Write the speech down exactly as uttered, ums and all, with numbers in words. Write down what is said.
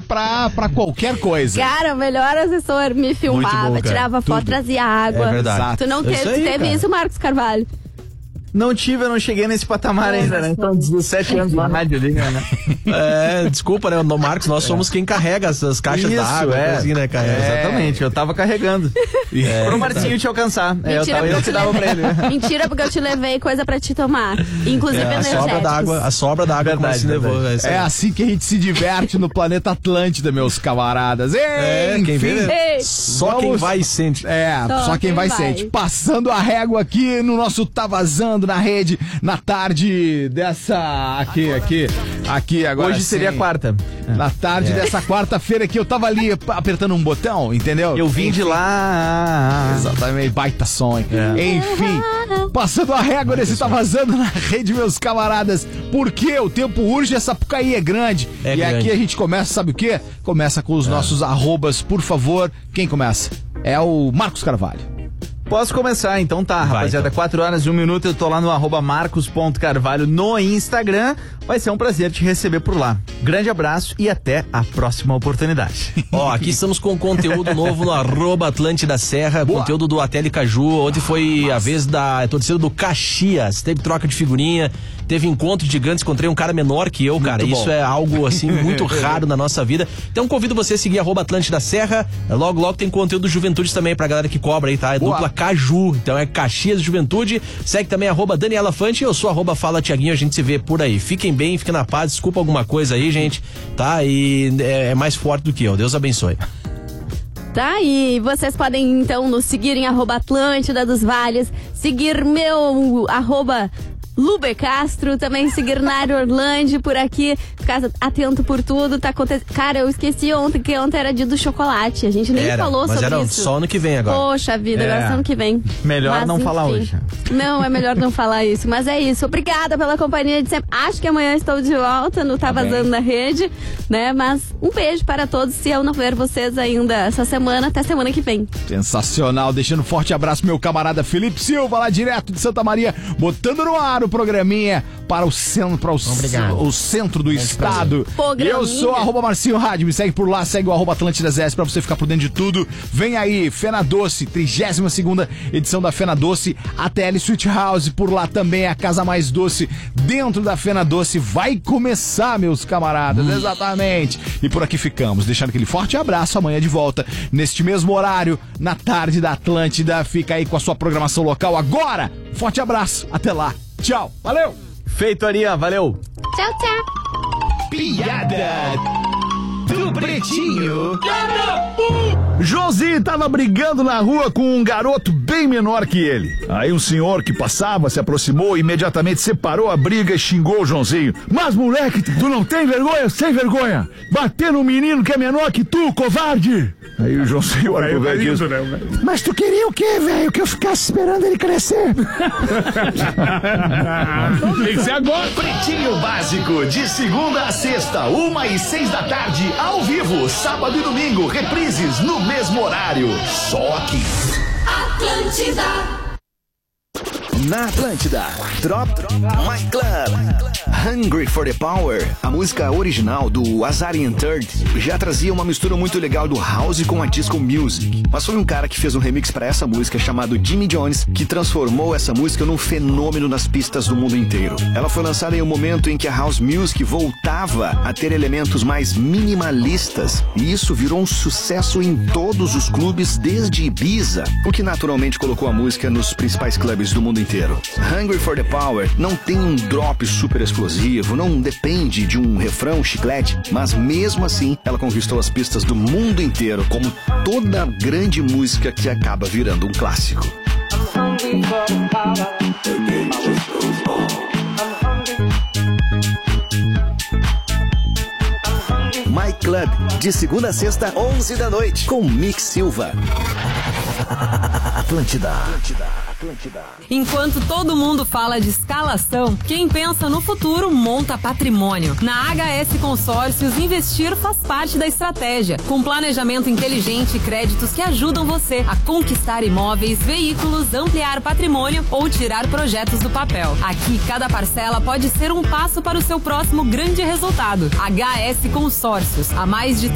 pra, pra qualquer coisa. Cara, o melhor assessor me filmava, bom, tirava foto, Tudo. trazia água. É verdade. Tu não te, isso aí, teve cara. isso, Marcos Carvalho? Não tive, eu não cheguei nesse patamar é, ainda, né? Então, dezessete anos na rádio ali, né? É, desculpa, né? No Marcos, nós somos quem carrega essas caixas d'água, é. assim, né? Carrega. É, exatamente, eu tava carregando. É, Pro Marcinho te alcançar. Mentira, é, eu tava eu que dava pra ele. Mentira, porque eu te levei coisa pra te tomar. Inclusive é, a sobra d'água, a sobra d'água como se levou. É, é assim que a gente se diverte no planeta Atlântida, meus camaradas. Ei, é, quem vê, Ei. só Vamos... quem vai e sente. É, só, só quem, quem vai e sente. Passando a régua aqui no nosso Tá Vazando na rede. Na tarde dessa... Aqui, aqui, aqui agora Hoje sim. seria quarta. Na tarde é. dessa quarta-feira que eu tava ali apertando um botão, entendeu? Eu vim Enfim. de lá. Exatamente, baita som. É. Enfim, passando a régua nesse Tá Vazando na rede, meus camaradas. Porque o tempo urge, essa Sapucaí é grande. É e grande. aqui a gente começa, sabe o quê? Começa com os é. nossos arrobas, por favor. Quem começa? É o Marcos Carvalho. Posso começar, então tá, Vai, rapaziada, então. quatro horas e um minuto, eu tô lá no arroba marcos.carvalho no Instagram, vai ser um prazer te receber por lá. Grande abraço e até a próxima oportunidade. Ó, aqui estamos com conteúdo novo no arroba Atlântida Serra, Boa. conteúdo do Ateli Caju, ontem foi Nossa. a vez da torcida do Caxias, teve troca de figurinha, teve encontro de gigantes, encontrei um cara menor que eu, cara, muito isso bom. é algo assim muito raro na nossa vida, então convido você a seguir arroba Atlântida Serra, logo logo tem conteúdo do Juventude também pra galera que cobra aí, tá? É Boa. dupla Caju, então é Caxias Juventude, segue também arroba Daniela Fante, eu sou arroba Fala Tiaguinho, a gente se vê por aí, fiquem bem, fiquem na paz, desculpa alguma coisa aí, gente, tá? E é, é mais forte do que eu, Deus abençoe. Tá, e vocês podem então nos seguir em arroba Atlântida dos Vales, seguir meu arroba Luber Castro, também seguir Nário Orlandi por aqui, ficar atento por tudo, tá acontecendo. Cara, eu esqueci ontem que ontem era dia do chocolate, a gente nem era, falou mas sobre era isso. Só ano que vem agora. Poxa vida, é. agora só ano que vem. Melhor mas, não enfim, falar hoje. Não, é melhor não falar isso, mas é isso. Obrigada pela companhia de sempre. Acho que amanhã estou de volta no Tá Vazando na Rede, né? Mas um beijo para todos, se eu não ver vocês ainda essa semana, até semana que vem. Sensacional, deixando um forte abraço meu camarada Felipe Silva, lá direto de Santa Maria, botando no ar o programinha para o centro, para o, c- o centro do estado. E eu sou arroba Marcinho Rádio, me segue por lá, segue o arroba Atlântidas S pra você ficar por dentro de tudo. Vem aí, Fena Doce, trigésima segunda edição da Fena Doce, A T L Sweet House, por lá também é a casa mais doce dentro da Fena Doce. Vai começar, meus camaradas, hum. exatamente. E por aqui ficamos, deixando aquele forte abraço, amanhã de volta, neste mesmo horário, na tarde da Atlântida. Fica aí com a sua programação local agora. Forte abraço, até lá. Tchau, valeu! Feito, Aria, valeu! Tchau, tchau! Piada do Pretinho. Josi tava brigando na rua com um garoto bem menor que ele. Aí um senhor que passava se aproximou e imediatamente separou a briga e xingou o Joãozinho. Mas moleque, tu não tem vergonha? Sem vergonha! Bater no menino que é menor que tu, covarde! Aí o Joãozinho olhou pra velho isso. Né, mas tu queria o quê, velho? Que eu ficasse esperando ele crescer? Tem que ser agora. Pretinho Básico, de segunda a sexta, uma e seis da tarde, ao vivo, sábado e domingo, reprises no mesmo horário. Só aqui. Atlântida. Na Atlântida, Drop My Club. Hungry for the Power, a música original do Azarian Third, já trazia uma mistura muito legal do house com a disco music. Mas foi um cara que fez um remix para essa música chamado Jimmy Jones, que transformou essa música num fenômeno nas pistas do mundo inteiro. Ela foi lançada em um momento em que a house music voltava a ter elementos mais minimalistas, e isso virou um sucesso em todos os clubes desde Ibiza, o que naturalmente colocou a música nos principais clubes do mundo inteiro. Hungry for the Power não tem um drop super explosivo, não depende de um refrão chiclete, mas mesmo assim ela conquistou as pistas do mundo inteiro, como toda grande música que acaba virando um clássico. My Club, de segunda a sexta, onze da noite, com Mick Silva. Atlântida. Atlântida. Enquanto todo mundo fala de escalação, quem pensa no futuro monta patrimônio. Na H S Consórcios, investir faz parte da estratégia, com planejamento inteligente e créditos que ajudam você a conquistar imóveis, veículos, ampliar patrimônio ou tirar projetos do papel. Aqui, cada parcela pode ser um passo para o seu próximo grande resultado. H S Consórcios, há mais de